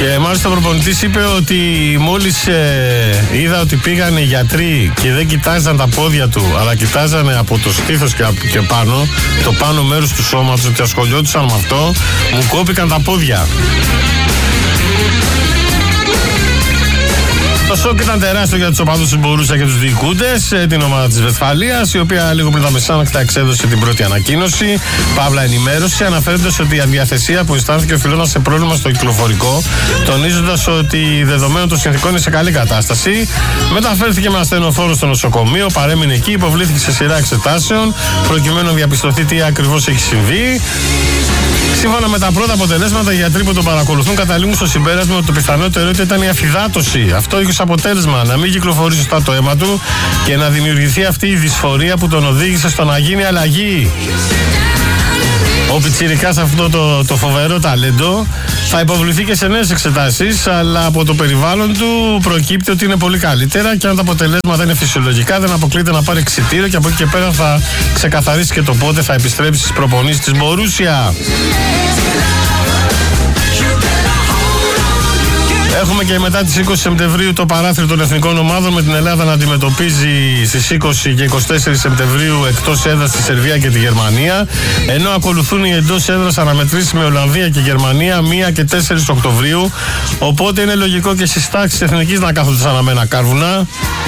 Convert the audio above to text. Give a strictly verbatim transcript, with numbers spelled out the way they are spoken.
Και μάλιστα ο προπονητής είπε ότι μόλις ε, είδα ότι πήγαν οι γιατροί και δεν κοιτάζαν τα πόδια του, αλλά κοιτάζανε από το στήθος και, και πάνω, το πάνω μέρος του σώματος, ότι ασχολιόντουσαν με αυτό, μου κόπηκαν τα πόδια. Το σοκ ήταν τεράστιο για τους οπαδούς της Μπορούσια και τους διοικούντες, την ομάδα της Βεσφαλίας, η οποία λίγο πριν τα μεσάνυχτα εξέδωσε την πρώτη ανακοίνωση, παύλα ενημέρωση, αναφέροντας ότι η αδιαθεσία που αισθάνθηκε οφειλόταν σε πρόβλημα στο κυκλοφορικό, τονίζοντας ότι δεδομένων των συνθηκών είναι σε καλή κατάσταση. Μεταφέρθηκε με ασθενοφόρο στο νοσοκομείο, παρέμεινε εκεί, υποβλήθηκε σε σειρά εξετάσεων, προκειμένου να διαπιστωθεί τι ακριβώς έχει συμβεί. Σύμφωνα με τα πρώτα αποτελέσματα, οι γιατροί που τον παρακολουθούν καταλήγουν στο συμπέρασμα ότι το πιθανότερο ήταν η αφυδάτωση. Αυτό έχει ως αποτέλεσμα να μην κυκλοφορεί σωστά το αίμα του και να δημιουργηθεί αυτή η δυσφορία που τον οδήγησε στο να γίνει αλλαγή. Ο πιτσιρικάς, αυτό το, το φοβερό ταλέντο, θα υποβληθεί και σε νέες εξετάσεις, αλλά από το περιβάλλον του προκύπτει ότι είναι πολύ καλύτερα και αν τα αποτελέσματα είναι φυσιολογικά, δεν αποκλείται να πάρει εξιτήριο και από εκεί και πέρα θα ξεκαθαρίσει και το πότε θα επιστρέψει στις προπονήσεις της Μπορούσια. Έχουμε και μετά τις είκοσι Σεπτεμβρίου το παράθυρο των εθνικών ομάδων, με την Ελλάδα να αντιμετωπίζει στις είκοσι και είκοσι τέσσερις Σεπτεμβρίου εκτός έδρας τη Σερβία και τη Γερμανία, ενώ ακολουθούν οι εντός έδρας αναμετρήσεις με Ολλανδία και Γερμανία μία και τέσσερις Οκτωβρίου, οπότε είναι λογικό και στις τάξεις εθνικής να κάθονται σαν αμένα κάρβουνα.